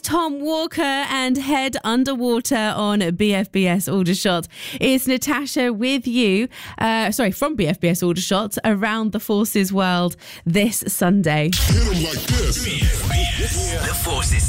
Tom Walker and Head Underwater on BFBS Aldershot. It's Natasha with you, from BFBS Aldershot, around the Forces world this Sunday. Hit 'em like this. BFBS. The Forces